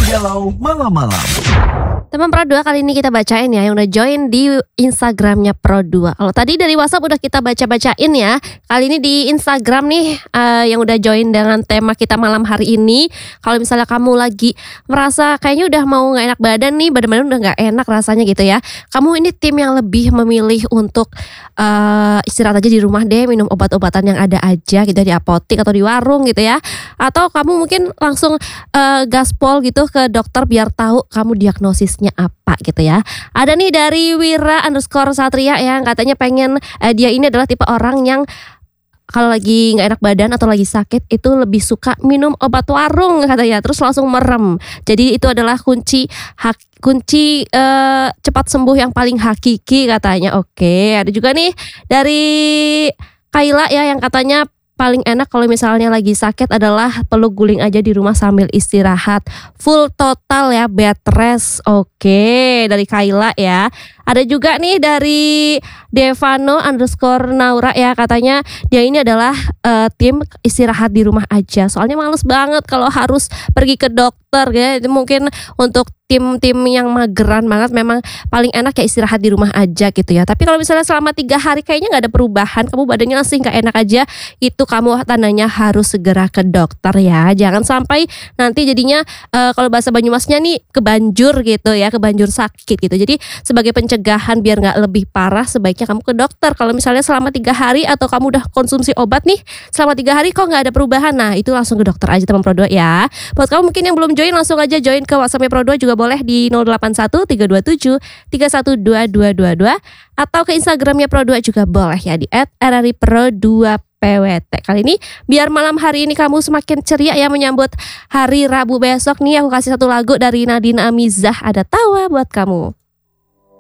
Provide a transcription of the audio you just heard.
Galau Malam-Malam. Teman Pro 2, kali ini kita bacain ya yang udah join di Instagramnya Pro 2. Kalau tadi dari WhatsApp udah kita bacain ya. Kali ini di Instagram nih yang udah join dengan tema kita malam hari ini. Kalau misalnya kamu lagi merasa kayaknya udah mau gak enak badan nih, badan udah gak enak rasanya gitu ya. Kamu ini tim yang lebih memilih untuk istirahat aja di rumah deh, minum obat-obatan yang ada aja gitu di apotek atau di warung gitu ya. Atau kamu mungkin langsung gaspol gitu ke dokter biar tahu kamu diagnosisnya apa gitu ya. Ada nih dari Wira_Satria yang katanya pengen dia ini adalah tipe orang yang kalau lagi nggak enak badan atau lagi sakit itu lebih suka minum obat warung katanya, terus langsung merem. Jadi itu adalah kunci cepat sembuh yang paling hakiki katanya. Oke, ada juga nih dari Kaila ya yang katanya paling enak kalau misalnya lagi sakit adalah peluk guling aja di rumah sambil istirahat full total ya, bed rest. Oke, dari Kaila ya. Ada juga nih dari Devano_Naura ya, katanya dia ini adalah tim istirahat di rumah aja. Soalnya males banget kalau harus pergi ke dokter ya. Mungkin untuk tim-tim yang mageran banget memang paling enak ya istirahat di rumah aja gitu ya. Tapi kalau misalnya selama 3 hari kayaknya gak ada perubahan, kamu badannya masih gak enak aja, itu kamu tandanya harus segera ke dokter ya. Jangan sampai nanti jadinya kalau bahasa Banyumasnya nih kebanjur gitu ya, kebanjur sakit gitu. Jadi sebagai pencegahan biar gak lebih parah, sebaiknya kamu ke dokter. Kalau misalnya selama 3 hari atau kamu udah konsumsi obat nih selama 3 hari kok gak ada perubahan, nah itu langsung ke dokter aja teman Pro 2 ya. Buat kamu mungkin yang belum join, langsung aja join ke WhatsApp Pro 2 juga boleh di 081 327 312222 atau ke Instagramnya Pro 2 juga boleh ya di @rripro2pwt. Kali ini biar malam hari ini kamu semakin ceria ya menyambut hari Rabu besok nih, aku kasih satu lagu dari Nadine Amizah, ada Tawa buat kamu.